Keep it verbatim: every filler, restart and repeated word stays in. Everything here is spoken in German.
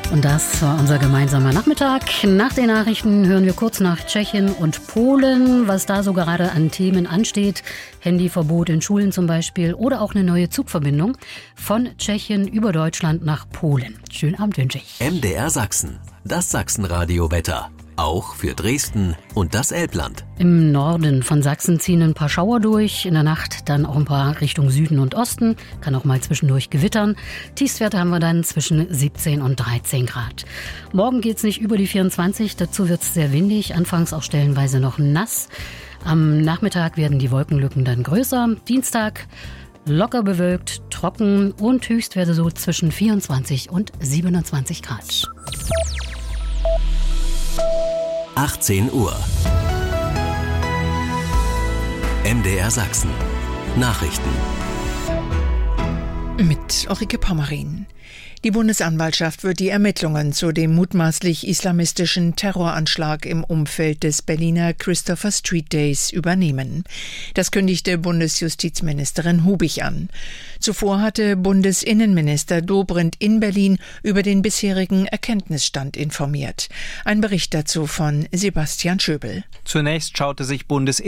Und das war unser gemeinsamer Nachmittag. Nach den Nachrichten hören wir kurz nach Tschechien und Polen, was da so gerade an Themen ansteht. Handyverbot in Schulen zum Beispiel oder auch eine neue Zugverbindung von Tschechien über Deutschland nach Polen. Schönen Abend wünsche ich. M D R Sachsen, das Sachsenradio-Wetter. Auch für Dresden und das Elbland. Im Norden von Sachsen ziehen ein paar Schauer durch. In der Nacht dann auch ein paar Richtung Süden und Osten. Kann auch mal zwischendurch gewittern. Tiefstwerte haben wir dann zwischen siebzehn und dreizehn Grad. Morgen geht's nicht über die vierundzwanzig. Dazu wird's sehr windig. Anfangs auch stellenweise noch nass. Am Nachmittag werden die Wolkenlücken dann größer. Dienstag locker bewölkt, trocken und Höchstwerte so zwischen vierundzwanzig und siebenundzwanzig Grad. achtzehn Uhr. M D R Sachsen. Nachrichten. Mit Ulrike Pommerin. Die Bundesanwaltschaft wird die Ermittlungen zu dem mutmaßlich islamistischen Terroranschlag im Umfeld des Berliner Christopher Street Days übernehmen. Das kündigte Bundesjustizministerin Hubig an. Zuvor hatte Bundesinnenminister Dobrindt in Berlin über den bisherigen Erkenntnisstand informiert. Ein Bericht dazu von Sebastian Schöbel. Zunächst schaute sich Bundesinnenminister